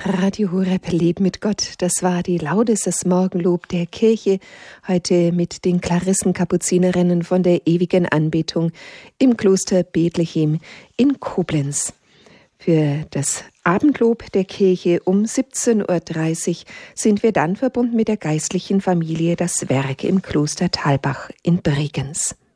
Radio Horeb Leben mit Gott, das war die Laudes, das Morgenlob der Kirche, heute mit den Klarissenkapuzinerinnen von der ewigen Anbetung im Kloster Bethlehem in Koblenz. Für das Abendlob der Kirche um 17.30 Uhr sind wir dann verbunden mit der geistlichen Familie Das Werk im Kloster Thalbach in Bregenz.